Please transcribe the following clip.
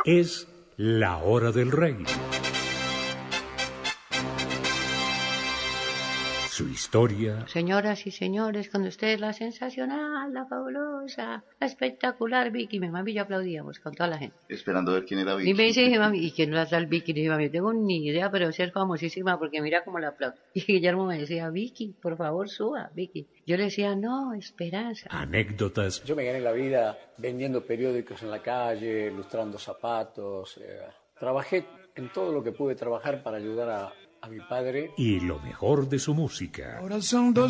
Es la hora del rey. Su historia. Señoras y señores, con ustedes la sensacional, la fabulosa, la espectacular Vicky. Mi mami y yo aplaudíamos con toda la gente. Esperando a ver quién era Y Vicky. me dice, mami, ¿y quién era tal Vicky? Y dije, mami, yo tengo ni idea, pero debe ser famosísima porque mira cómo la aplaudo. Y Guillermo me decía, Vicky, por favor, suba, Vicky. Yo le decía, no, Esperanza. Anécdotas. Yo me gané la vida vendiendo periódicos en la calle, lustrando zapatos. Trabajé en todo lo que pude trabajar para ayudar a mi padre. Y lo mejor de su música. Ahora son 2